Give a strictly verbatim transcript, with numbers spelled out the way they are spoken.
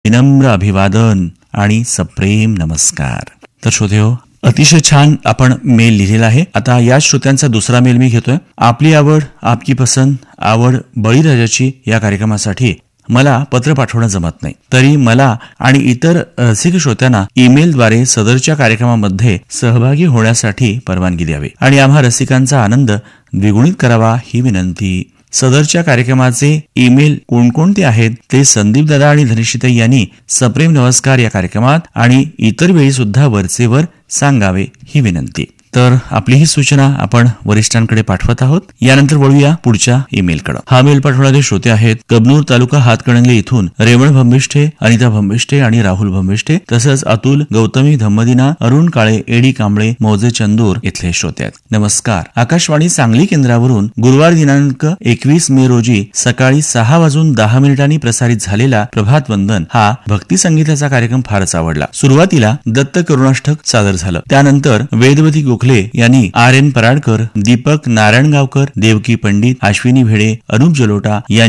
विनम्र अभिवादन आणि सप्रेम नमस्कार. तर श्रोतेहो, अतिशय छान आपण मेल लिहिलेला आहे. आता याच श्रोत्यांचा दुसरा मेल मी घेतोय. आपली आवड, आपकी पसंत, आवड बळीराजाची या कार्यक्रमासाठी मला पत्र पाठवणं जमत नाही, तरी मला आणि इतर रसिक श्रोत्यांना ईमेलद्वारे सदरच्या कार्यक्रमामध्ये सहभागी होण्यासाठी परवानगी द्यावी आणि आम्हा रसिकांचा आनंद द्विगुणित करावा ही विनंती. सदरच्या कार्यक्रमाचे ईमेल कोणकोणते आहेत ते संदीप दादा आणि धनिशीताई यांनी सप्रेम नमस्कार या कार्यक्रमात आणि इतर वेळी सुद्धा वरचेवर सांगावे ही विनंती. तर आपली ही सूचना आपण वरिष्ठांकडे पाठवत आहोत. यानंतर वळूया पुढच्या ईमेलकडे. हा मेल पाठवणारे श्रोते आहेत कबनूर तालुका हातकणंगले इथून रेवण भंबिष्ठे, अनिता भंबिष्ठे आणि राहुल भंबिष्ठे, तसंच अतुल, गौतमी धम्मदिना, अरुण काळे, एडी कांबळे, मौजे चंदूर इथले श्रोते आहेत. नमस्कार. आकाशवाणी सांगली केंद्रावरून गुरुवार दिनांक एकवीस मे रोजी सकाळी सहा वाजून दहा मिनिटांनी प्रसारित झालेला प्रभात वंदन हा भक्ती संगीताचा कार्यक्रम फारच आवडला. सुरुवातीला दत्त करुणाष्टक सादर झालं. त्यानंतर वेदवती गोखले यांनी आर एन पराडकर, दीपक नारायणगावकर, देवकी पंडित, अश्विनी भेडे, अनुप जलोटा यांनी